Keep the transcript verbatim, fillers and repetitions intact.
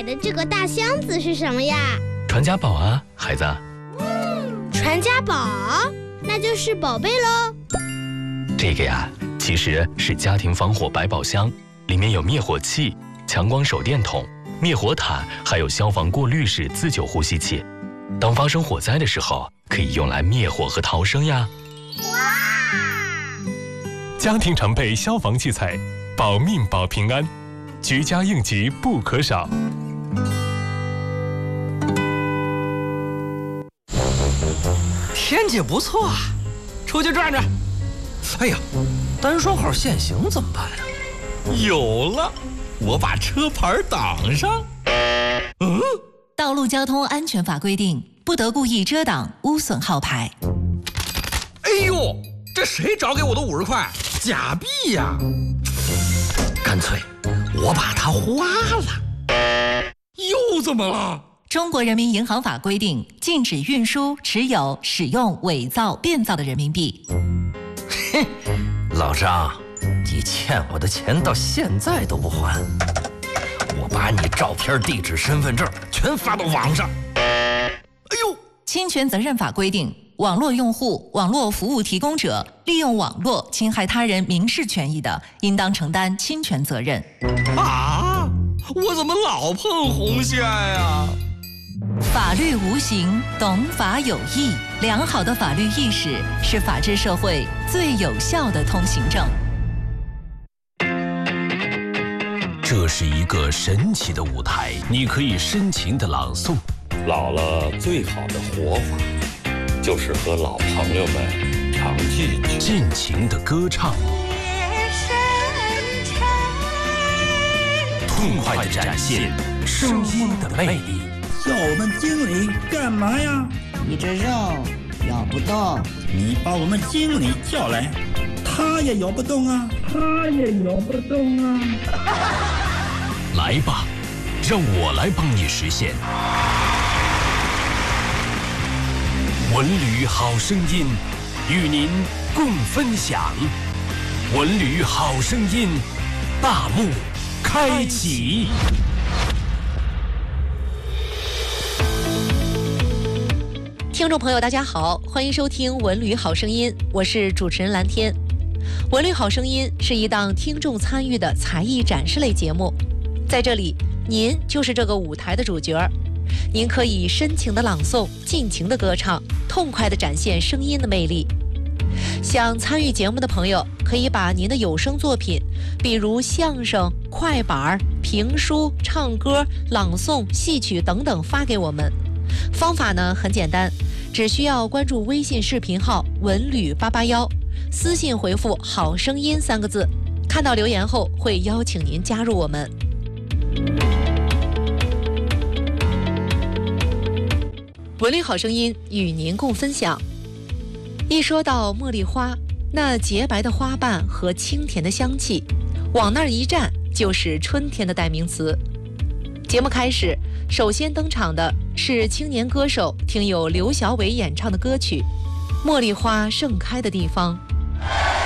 的这个大箱子是什么呀？ 传家宝啊，孩子。 传家宝，那就是宝贝喽。 这个呀，其实是家庭防火百宝箱，里面有灭火器、强光手电筒、灭火毯，还有消防过滤式自救呼吸器。当发生火灾的时候，可以用来灭火和逃生呀。 哇！ 家庭常备消防器材，保命保平安，居家应急不可少。 天气不错啊，出去转转。哎呀，单双号限行怎么办呀？ 有了，我把车牌挡上。 嗯， 道路交通安全法规定，不得故意遮挡、污损号牌。 哎呦，这谁找给我的五十块？假币呀！ 干脆我把它花了。 又怎么了？ 中国人民银行法规定，禁止运输、持有、使用伪造、变造的人民币。 嘿，老张，你欠我的钱到现在都不还，我把你照片、地址、身份证全发到网上。哎呦， 侵权责任法规定，网络用户、网络服务提供者利用网络侵害他人民事权益的，应当承担侵权责任。 啊，我怎么老碰红线呀？ 法律无形，懂法有义。良好的法律意识是法治社会最有效的通行证。 这是一个神奇的舞台，你可以深情的朗诵。 老了最好的活法，就是和老朋友们常聚聚， 尽情的歌唱，痛快的展现声音的魅力。 叫我们经理干嘛呀？ 你这肉咬不动， 你把我们经理叫来，他也咬不动啊，他也咬不动啊。 来吧，让我来帮你实现。文旅好声音，与您共分享。文旅好声音，大幕开启。 听众朋友大家好，欢迎收听文旅好声音，我是主持人蓝天。文旅好声音是一档听众参与的才艺展示类节目，在这里您就是这个舞台的主角，您可以深情的朗诵，尽情的歌唱，痛快的展现声音的魅力。想参与节目的朋友可以把您的有声作品，比如相声、快板、评书、唱歌、朗诵、戏曲等等发给我们。方法呢很简单，只需要关注微信视频号文旅八八幺，私信回复好声音三个字，看到留言后会邀请您加入我们。文旅好声音与您共分享。一说到茉莉花，那洁白的花瓣和清甜的香气，往那儿一站就是春天的代名词。节目开始，首先登场的是青年歌手听友刘小伟演唱的歌曲《茉莉花盛开的地方》。